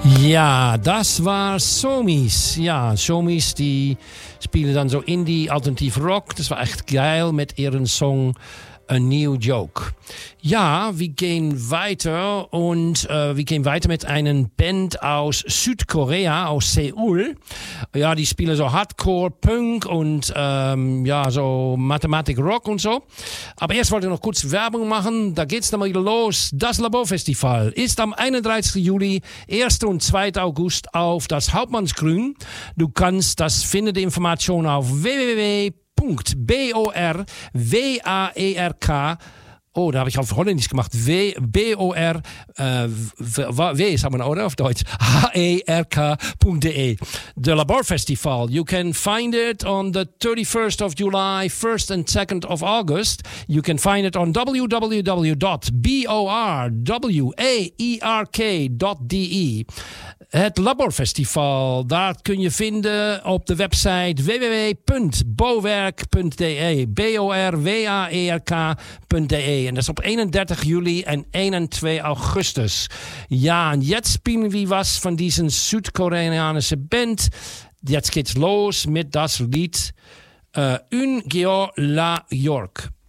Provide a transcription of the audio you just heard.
Ja, das war Somis. Ja, Somis, die spielen dann so Indie, Alternativ Rock. Das war echt geil mit ihren Song A New Joke. Ja, wir gehen weiter und wir gehen weiter mit einer Band aus Südkorea, aus Seoul. Ja, die spielen so Hardcore, Punk und ja, so Mathematik Rock und so. Aber erst wollte ich noch kurz Werbung machen. Da geht's dann mal wieder los. Das Laborfestival ist am 31. Juli, 1. und 2. August auf das Hauptmannsgrün. Du kannst das finden, die Information auf www.borwerk. Oh, da habe ich auf Holländisch gemacht. B-O-R, W sagen wir, oder? Auf Deutsch. H-E-R-K.de. The Labor Festival. You can find it on the 31st of July, 1st and 2nd of August. You can find it on www.borwerk.de. Het Laborfestival, dat kun je vinden op de website www.borwerk.de. B-O-R-W-A-E-R-K.de. En dat is op 31 juli en 1 en 2 augustus. Ja, en jetzt spielen wir was von diesen südkoreanische Band. Jetzt geht's los mit das Lied Un Geo La York.